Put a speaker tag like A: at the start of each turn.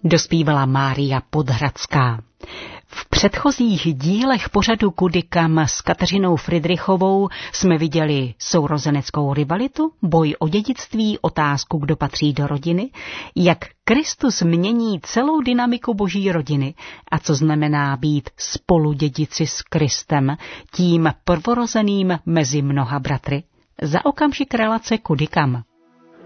A: Dospívala Mária Podhradská. V předchozích dílech pořadu Kudykam s Kateřinou Fridrichovou jsme viděli sourozeneckou rivalitu, boj o dědictví, otázku, kdo patří do rodiny, jak Kristus mění celou dynamiku boží rodiny a co znamená být spoludědici s Kristem, tím prvorozeným mezi mnoha bratry. Za okamžik relace Kudykam.